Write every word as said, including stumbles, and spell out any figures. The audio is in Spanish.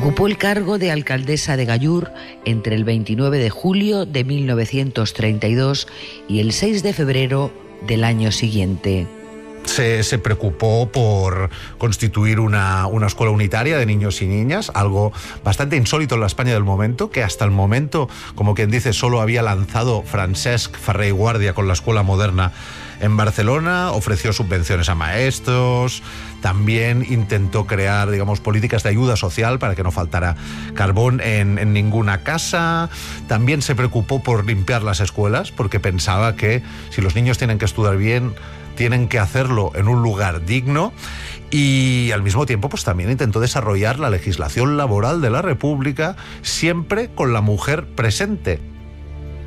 Ocupó el cargo de alcaldesa de Gallur entre el veintinueve de julio de mil novecientos treinta y dos y el seis de febrero del año siguiente. Se, se preocupó por constituir una, una escuela unitaria de niños y niñas, algo bastante insólito en la España del momento, que hasta el momento, como quien dice, solo había lanzado Francesc Ferrer i Guàrdia con la escuela moderna en Barcelona. Ofreció subvenciones a maestros, también intentó crear, digamos, políticas de ayuda social para que no faltara carbón en, en ninguna casa. También se preocupó por limpiar las escuelas, porque pensaba que si los niños tienen que estudiar bien, tienen que hacerlo en un lugar digno, y al mismo tiempo pues también intentó desarrollar la legislación laboral de la República, siempre con la mujer presente.